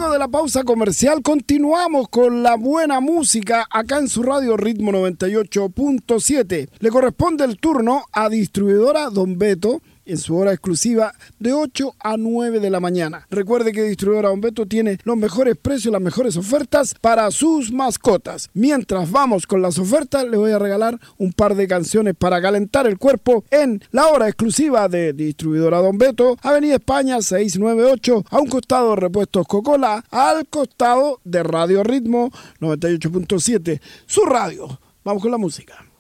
Luego de la pausa comercial continuamos con la buena música acá en su radio Ritmo 98.7. Le corresponde el turno a distribuidora Don Beto en su hora exclusiva de 8 a 9 de la mañana. Recuerde que Distribuidora Don Beto tiene los mejores precios, las mejores ofertas para sus mascotas. Mientras vamos con las ofertas, les voy a regalar un par de canciones para calentar el cuerpo en la hora exclusiva de Distribuidora Don Beto, Avenida España 698, a un costado de Repuestos Coca-Cola, al costado de Radio Ritmo 98.7, su radio. Vamos con la música.